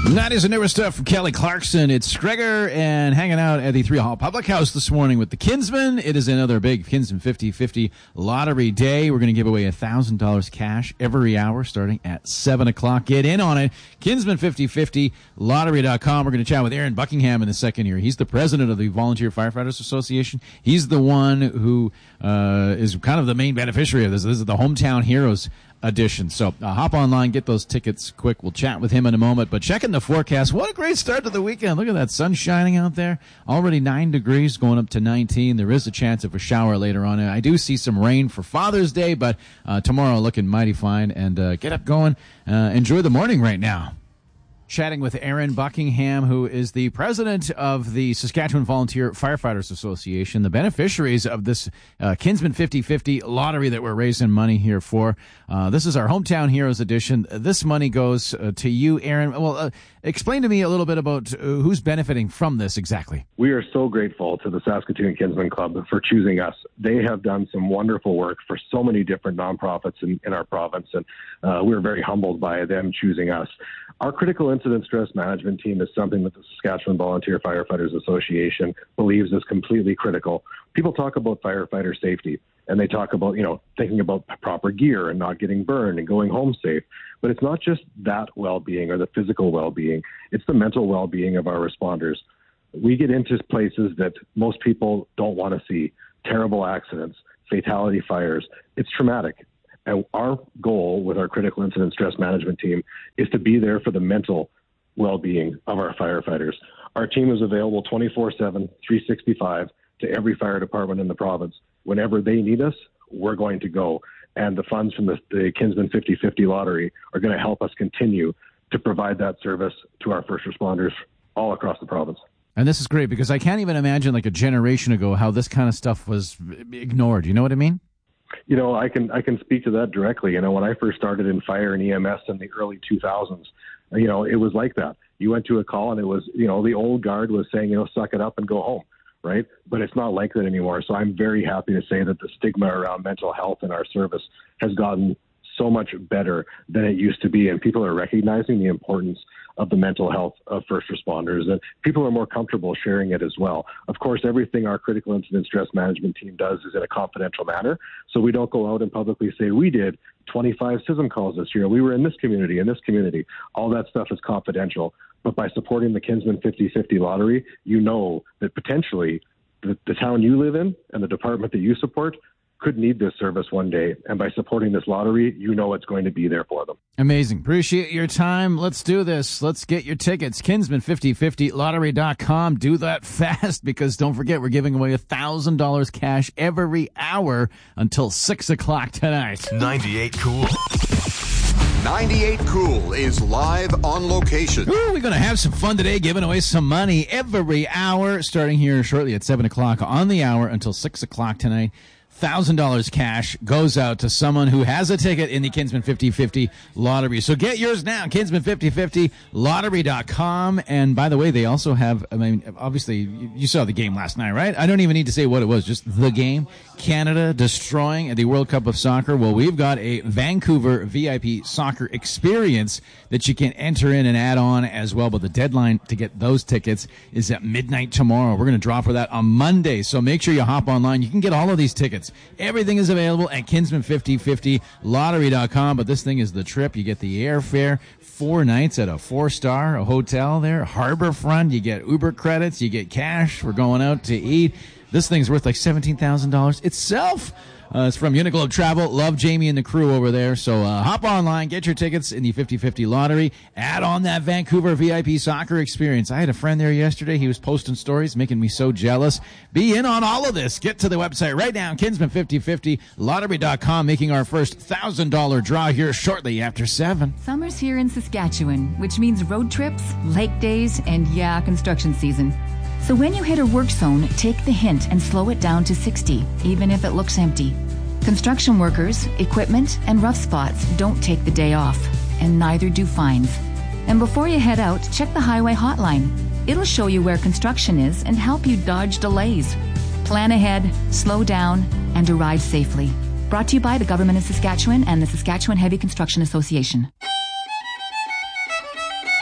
That is the newer stuff from Kelly Clarkson. It's Gregor and hanging out at the 3 Hall Public House this morning with the Kinsmen. It is another big Kinsmen 50-50 lottery day. We're going to give away $1,000 cash every hour starting at 7 o'clock. Get in on it. Kinsmen 50-50 lottery.com. We're going to chat with Aaron Buckingham in a second here. He's the president of the Volunteer Firefighters Association. He's the one who is kind of the main beneficiary of this. This is the Hometown Heroes edition. So hop online, get those tickets quick. We'll chat with him in a moment. But checking the forecast, what a great start to the weekend. Look at that sun shining out there. Already 9 degrees, going up to 19. There is a chance of a shower later on. I do see some rain for Father's Day, but tomorrow looking mighty fine. And get up going. Enjoy the morning right now. Chatting with Aaron Buckingham, who is the president of the Saskatchewan Volunteer Firefighters Association, the beneficiaries of this Kinsmen 50-50 lottery that we're raising money here for. This is our Hometown Heroes edition. This money goes to you, Aaron. Well, explain to me a little bit about who's benefiting from this exactly. We are so grateful to the Saskatoon Kinsmen Club for choosing us. They have done some wonderful work for so many different nonprofits in our province, and we're very humbled by them choosing us. Our critical incident stress management team is something that the Saskatchewan Volunteer Firefighters Association believes is completely critical. People talk about firefighter safety, and they talk about, thinking about proper gear and not getting burned and going home safe. But it's not just that well-being or the physical well-being. It's the mental well-being of our responders. We get into places that most people don't want to see. Terrible accidents, fatality fires. It's traumatic. And our goal with our critical incident stress management team is to be there for the mental well-being of our firefighters. Our team is available 24/7, 365 to every fire department in the province. Whenever they need us, we're going to go. And the funds from the Kinsmen 50-50 lottery are going to help us continue to provide that service to our first responders all across the province. And this is great because I can't even imagine like a generation ago how this kind of stuff was ignored. You know what I mean? I can speak to that directly. When I first started in fire and EMS in the early 2000s, it was like that. You went to a call and it was, the old guard was saying, suck it up and go home, right? But it's not like that anymore. So I'm very happy to say that the stigma around mental health in our service has gotten so much better than it used to be. And people are recognizing the importance of the mental health of first responders, and people are more comfortable sharing it as well. Of course, everything our critical incident stress management team does is in a confidential manner, so we don't go out and publicly say we did 25 CISM calls this year, we were in this community, All that stuff is confidential. But by supporting the Kinsmen 50-50 lottery, you know that potentially the town you live in and the department that you support could need this service one day. And by supporting this lottery, it's going to be there for them. Amazing. Appreciate your time. Let's do this. Let's get your tickets. Kinsmen 50-50 lottery.com. Do that fast because don't forget, we're giving away $1,000 cash every hour until 6 o'clock tonight. 98 Cool. 98 Cool is live on location. Ooh, we're going to have some fun today, giving away some money every hour, starting here shortly at 7 o'clock on the hour until 6 o'clock tonight. $1,000 cash goes out to someone who has a ticket in the Kinsmen 50-50 lottery. So get yours now, Kinsmen 50-50 lottery.com. And by the way, they also have, obviously, you saw the game last night, right? I don't even need to say what it was, just the game. Canada destroying at the World Cup of Soccer. Well, we've got a Vancouver VIP soccer experience that you can enter in and add on as well. But the deadline to get those tickets is at midnight tomorrow. We're going to draw for that on Monday. So make sure you hop online. You can get all of these tickets. Everything is available at Kinsmen 50-50 lottery.com. But this thing is the trip. You get the airfare, 4 nights at a 4-star hotel there, Harborfront. You get Uber credits. You get cash for going out to eat. This thing's worth like $17,000 itself. It's from Uniclobe Travel. Love Jamie and the crew over there. So hop online, get your tickets in the 50-50 lottery. Add on that Vancouver VIP soccer experience. I had a friend there yesterday. He was posting stories, making me so jealous. Be in on all of this. Get to the website right now, Kinsmen 50-50 lottery.com, making our first $1,000 draw here shortly after 7. Summer's here in Saskatchewan, which means road trips, lake days, and construction season. So when you hit a work zone, take the hint and slow it down to 60, even if it looks empty. Construction workers, equipment, and rough spots don't take the day off, and neither do fines. And before you head out, check the highway hotline. It'll show you where construction is and help you dodge delays. Plan ahead, slow down, and arrive safely. Brought to you by the Government of Saskatchewan and the Saskatchewan Heavy Construction Association.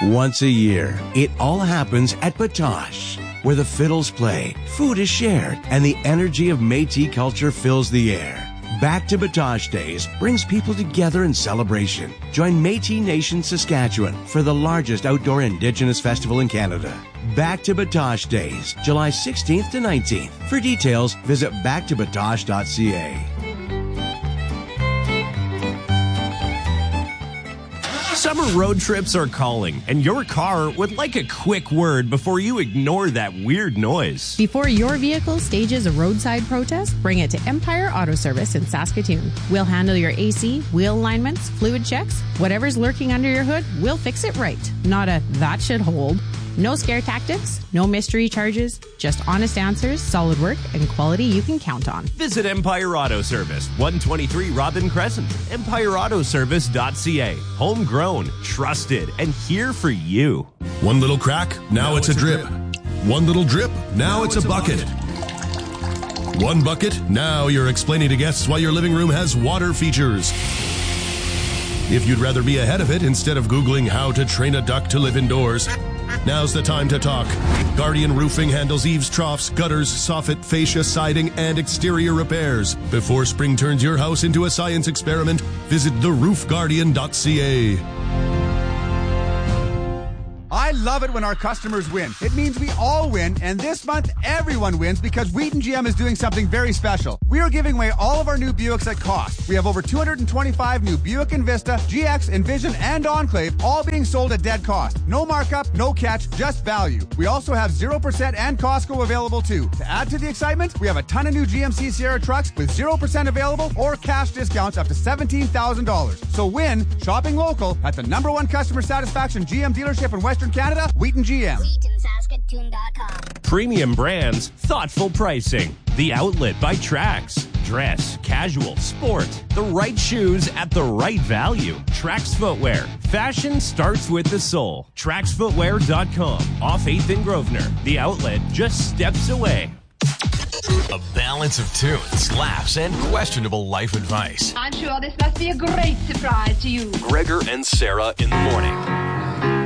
once a year. It all happens at Batoche, where the fiddles play, food is shared, and the energy of Métis culture fills the air. Back to Batoche Days brings people together in celebration. Join Métis Nation Saskatchewan for the largest outdoor Indigenous festival in Canada. Back to Batoche Days, July 16th to 19th. For details, visit backtobatoche.ca. Summer road trips are calling, and your car would like a quick word before you ignore that weird noise. Before your vehicle stages a roadside protest, bring it to Empire Auto Service in Saskatoon. We'll handle your AC, wheel alignments, fluid checks, whatever's lurking under your hood, we'll fix it right. Not a that should hold. No scare tactics, no mystery charges, just honest answers, solid work, and quality you can count on. Visit Empire Auto Service, 123 Robin Crescent, empireautoservice.ca. Homegrown, trusted, and here for you. One little crack, now it's a drip. One little drip, now it's a bucket. One bucket, now you're explaining to guests why your living room has water features. If you'd rather be ahead of it instead of Googling how to train a duck to live indoors, now's the time to talk. Guardian Roofing handles eaves, troughs, gutters, soffit, fascia, siding, and exterior repairs. Before spring turns your house into a science experiment, visit theroofguardian.ca. I love it when our customers win. It means we all win, and this month everyone wins because Wheaton GM is doing something very special. We are giving away all of our new Buicks at cost. We have over 225 new Buick Envista, GX, Envision, and Enclave, all being sold at dead cost. No markup, no catch, just value. We also have 0% and Costco available too. To add to the excitement, we have a ton of new GMC Sierra trucks with 0% available or cash discounts up to $17,000. So win shopping local at the #1 customer satisfaction GM dealership in Western Canada, Wheaton GM. WheatonSaskatoon.com. Premium brands, thoughtful pricing. The Outlet by Trax. Dress, casual, sport. The right shoes at the right value. Trax Footwear. Fashion starts with the soul. TraxFootwear.com. Off 8th and Grosvenor. The Outlet just steps away. A balance of tunes, laughs, and questionable life advice. I'm sure this must be a great surprise to you. Gregor and Sarah in the morning.